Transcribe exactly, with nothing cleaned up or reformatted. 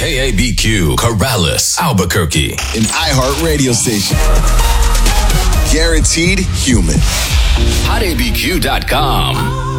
K A B Q, Corrales, Albuquerque. An iHeart radio station. Guaranteed human. hot a b q dot com.